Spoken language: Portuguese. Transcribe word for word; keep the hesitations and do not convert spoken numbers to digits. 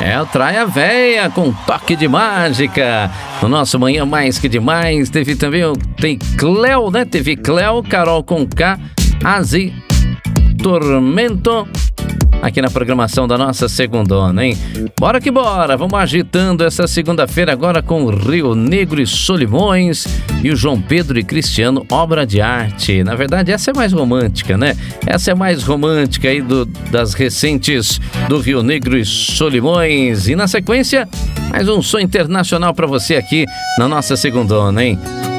É o Traia Véia com toque de mágica. No nosso Manhã Mais Que Demais, teve também, tem Cleo, né? Teve Cleo, Carol com K, Azi, Tormento, aqui na programação da nossa segundona, hein? Bora que bora, vamos agitando essa segunda-feira agora com Rio Negro e Solimões e o João Pedro e Cristiano, obra de arte. Na verdade, essa é mais romântica, né? Essa é mais romântica aí do, das recentes do Rio Negro e Solimões. E na sequência, mais um som internacional pra você aqui na nossa segundona, hein?